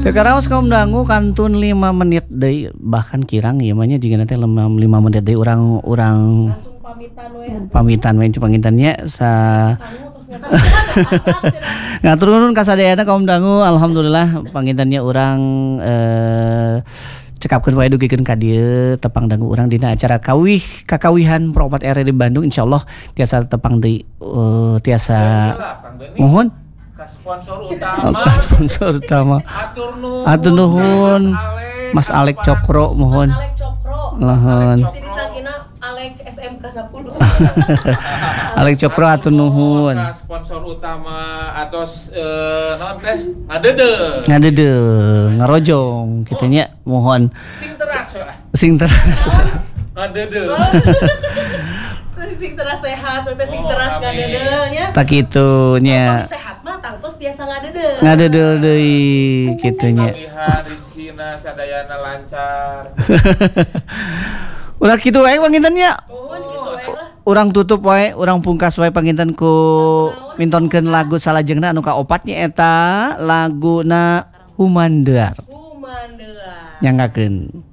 Karaos kaum dangu kantun 5 menit deui bahkan kirang ieu mah nya jiga teh 5 menit deui urang langsung pamitan we pangintannya ngatur nuhun ka sadayana kaum dangu alhamdulillah pangintannya urang cekapkeun wae dugikeun ka dieu tepang dangu urang dina acara kakawihan Pro 4 RRI di Bandung insyaallah tiasa tepang deui tiasa mohon sponsor utama atur nuhun Mas Alek Cokro mohon Nuhun sini sakina Alek SMK 10 Alek Cokro atur nuhun sponsor utama atos naon teh ngadede ngarojong kitu nya mohon sing teras ngadede sing teras sehat sing teras ngadede nya tak kitu nya sehat mah tangtos tiasa ngadede deui kitu nya rezekina sadayana lancar ulah kitu wae pangintennya nuhun kitu wae lah urang tutup wae urang pungkas wae panginten ku mintonkeun lagu salajengna anu kaopat nya eta laguna Humandar nyangakeun